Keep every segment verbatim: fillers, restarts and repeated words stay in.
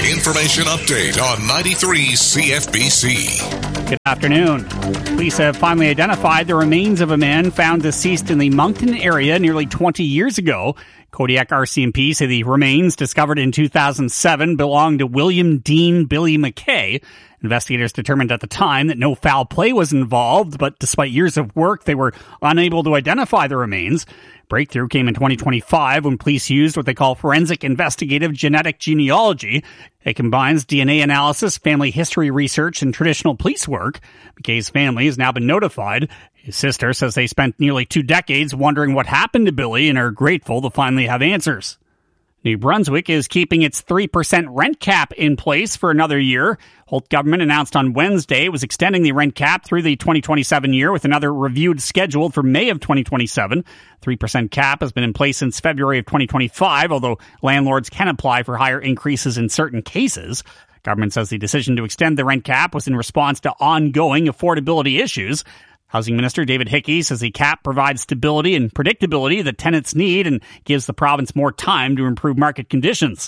Information update on ninety-three C F B C. Good afternoon. Police have finally identified the remains of a man found deceased in the Moncton area nearly twenty years ago. Kodiak R C M P say the remains, discovered in two thousand seven, belonged to William Dean Billy McKay. Investigators determined at the time that no foul play was involved, but despite years of work, they were unable to identify the remains. Breakthrough came in twenty twenty-five when police used what they call forensic investigative genetic genealogy. It combines D N A analysis, family history research, and traditional police work. McKay's family has now been notified. His sister says they spent nearly two decades wondering what happened to Billy and are grateful to finally have answers. New Brunswick is keeping its three percent rent cap in place for another year. Holt government announced on Wednesday it was extending the rent cap through the twenty twenty-seven year with another reviewed scheduled for May of twenty twenty-seven. three percent cap has been in place since February of twenty twenty-five, although landlords can apply for higher increases in certain cases. Government says the decision to extend the rent cap was in response to ongoing affordability issues. Housing Minister David Hickey says the cap provides stability and predictability that tenants need and gives the province more time to improve market conditions.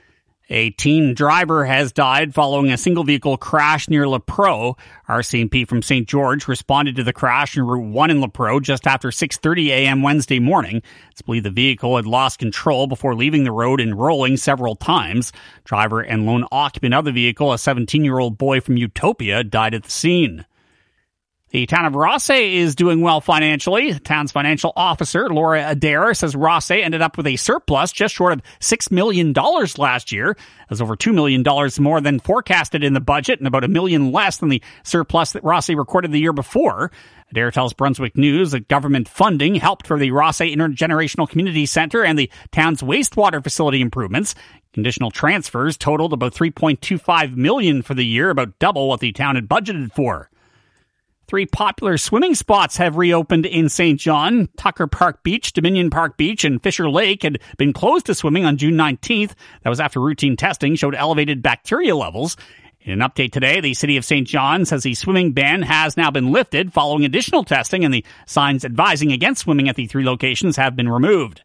A teen driver has died following a single-vehicle crash near Lepreau. R C M P from Saint George responded to the crash on Route one in Lepreau just after six thirty a.m. Wednesday morning. It's believed the vehicle had lost control before leaving the road and rolling several times. Driver and lone occupant of the vehicle, a seventeen-year-old boy from Utopia, died at the scene. The town of Rothesay is doing well financially. The town's financial officer, Laura Adair, says Rothesay ended up with a surplus just short of six million dollars last year. That's over two million dollars more than forecasted in the budget and about a million less than the surplus that Rothesay recorded the year before. Adair tells Brunswick News that government funding helped for the Rothesay Intergenerational Community Centre and the town's wastewater facility improvements. Conditional transfers totaled about three point two five million dollars for the year, about double what the town had budgeted for. Three popular swimming spots have reopened in Saint John. Tucker Park Beach, Dominion Park Beach, and Fisher Lake had been closed to swimming on June nineteenth. That was after routine testing showed elevated bacteria levels. In an update today, the City of Saint John says the swimming ban has now been lifted following additional testing, and the signs advising against swimming at the three locations have been removed.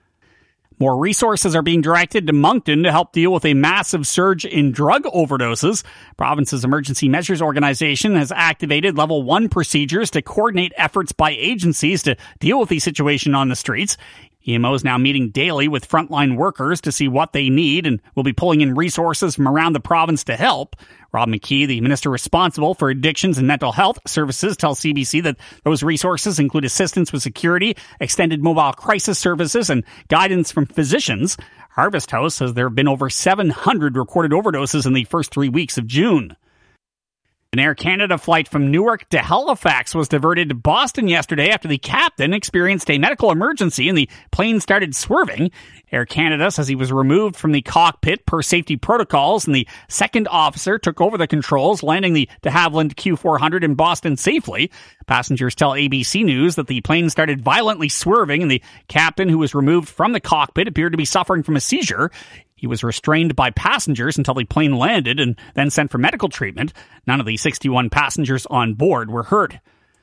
More resources are being directed to Moncton to help deal with a massive surge in drug overdoses. Province's Emergency Measures Organization has activated level one procedures to coordinate efforts by agencies to deal with the situation on the streets. E M O is now meeting daily with frontline workers to see what they need and will be pulling in resources from around the province to help. Rob McKee, the minister responsible for addictions and mental health services, tells C B C that those resources include assistance with security, extended mobile crisis services, and guidance from physicians. Harvest House says there have been over seven hundred recorded overdoses in the first three weeks of June. An Air Canada flight from Newark to Halifax was diverted to Boston yesterday after the captain experienced a medical emergency and the plane started swerving. Air Canada says he was removed from the cockpit per safety protocols, and the second officer took over the controls, landing the de Havilland Q four hundred in Boston safely. Passengers tell A B C News that the plane started violently swerving, and the captain, who was removed from the cockpit, appeared to be suffering from a seizure. He was restrained by passengers until the plane landed and then sent for medical treatment. None of the sixty-one passengers on board were hurt.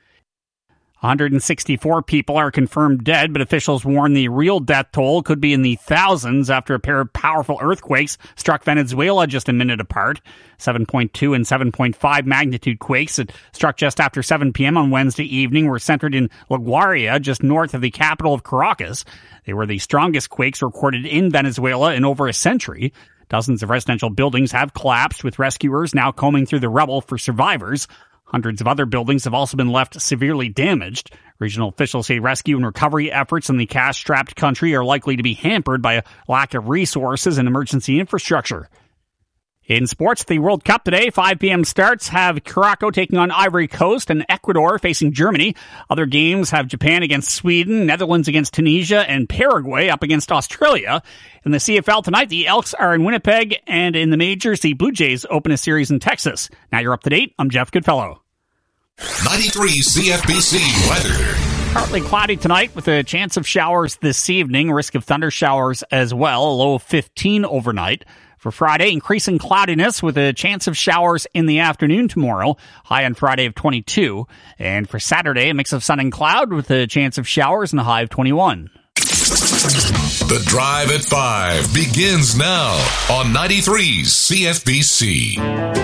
one hundred sixty-four people are confirmed dead, but officials warn the real death toll could be in the thousands after a pair of powerful earthquakes struck Venezuela just a minute apart. seven point two and seven point five magnitude quakes that struck just after seven p.m. on Wednesday evening were centered in La Guaira, just north of the capital of Caracas. They were the strongest quakes recorded in Venezuela in over a century. Dozens of residential buildings have collapsed, with rescuers now combing through the rubble for survivors. Hundreds of other buildings have also been left severely damaged. Regional officials say rescue and recovery efforts in the cash-strapped country are likely to be hampered by a lack of resources and emergency infrastructure. In sports, the World Cup today, five p.m. starts, have Curacao taking on Ivory Coast and Ecuador facing Germany. Other games have Japan against Sweden, Netherlands against Tunisia, and Paraguay up against Australia. In the C F L tonight, the Elks are in Winnipeg, and in the majors, the Blue Jays open a series in Texas. Now you're up to date. I'm Jeff Goodfellow. ninety-three C F B C weather. Partly cloudy tonight with a chance of showers this evening, risk of thunder showers as well, a low of fifteen overnight. For Friday, increasing cloudiness with a chance of showers in the afternoon tomorrow, high on Friday of twenty-two. And for Saturday, a mix of sun and cloud with a chance of showers and a high of twenty-one. The Drive at five begins now on ninety-three C F B C.